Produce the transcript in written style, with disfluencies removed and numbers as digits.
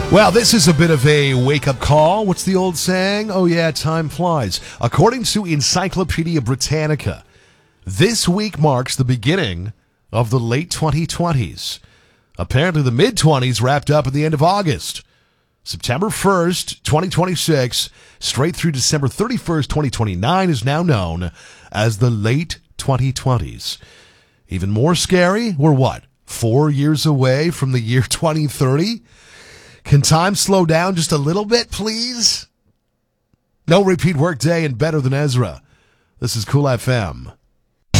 Well, this is a bit of a wake-up call. What's the old saying? Oh, yeah, time flies. According to Encyclopedia Britannica, this week marks the beginning of the late 2020s. Apparently, the mid-20s wrapped up at the end of August. September 1st, 2026, straight through December 31st, 2029 is now known as the late 2020s. Even more scary, we're what, 4 years away from the year 2030? Can time slow down just a little bit, please? No repeat work day and better than Ezra. This is Cool FM.